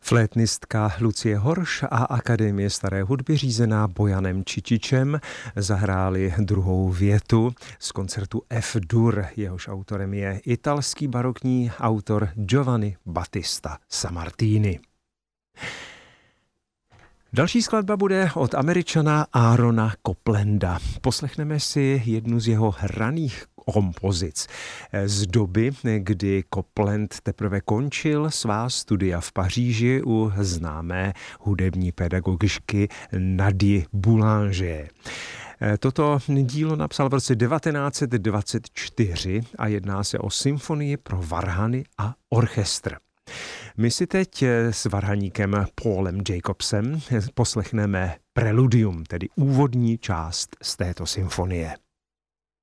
Flétnistka Lucie Horš a Akademie staré hudby řízená Bojanem Čičičem zahráli druhou větu z koncertu F-dur, jehož autorem je italský barokní autor Giovanni Battista Sammartini. Další skladba bude od Američana Aarona Coplanda. Poslechneme si jednu z jeho raných kompozic z doby, kdy Copland teprve končil svá studia v Paříži u známé hudební pedagogičky Nadie Boulanger. Toto dílo napsal v roce 1924 a jedná se o symfonii pro varhany a orchestr. My si teď s varhaníkem Paulem Jacobsem poslechneme preludium, tedy úvodní část z této symfonie.